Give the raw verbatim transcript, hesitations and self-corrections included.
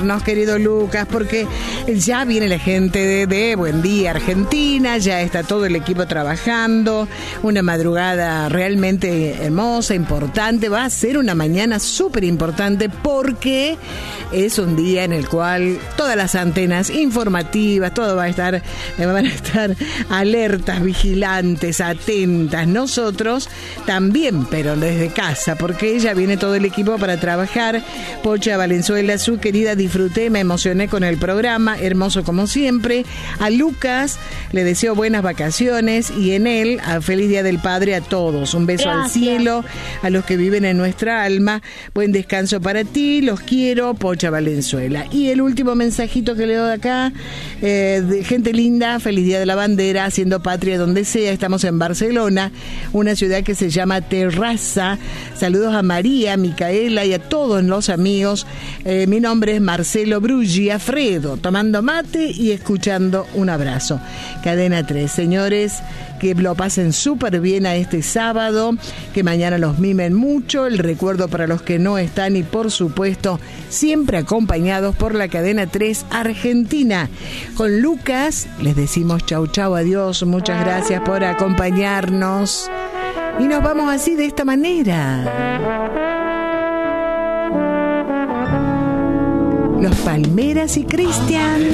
Querido Lucas, porque ya viene la gente de, de Buen Día Argentina, ya está todo el equipo trabajando, una madrugada realmente hermosa, importante, va a ser una mañana súper importante porque es un día en el cual todas las antenas informativas, todo va a estar, van a estar alertas, vigilantes, atentas, nosotros también, pero desde casa, porque ya viene todo el equipo para trabajar. Pocha Valenzuela, su querida, disfruté, me emocioné con el programa, hermoso como siempre. A Lucas le deseo buenas vacaciones y en él, a feliz Día del Padre a todos. Un beso Gracias. Al cielo, a los que viven en nuestra alma. Buen descanso para ti, los quiero, Pocha Valenzuela. Y el último mensajito que leo de acá, eh, de gente linda, feliz Día de la Bandera, haciendo patria donde sea. Estamos en Barcelona, una ciudad que se llama Terrassa. Saludos a María, Micaela y a todos los amigos. Eh, mi nombre es Marcelo Bruggi Alfredo, tomando mate y escuchando. Un abrazo. Cadena tres, señores, que lo pasen súper bien a este sábado, que mañana los mimen mucho, el recuerdo para los que no están y por supuesto siempre acompañados por la Cadena tres Argentina. Con Lucas les decimos chau chau, adiós, muchas gracias por acompañarnos y nos vamos así de esta manera. Los Palmeras y Cristian.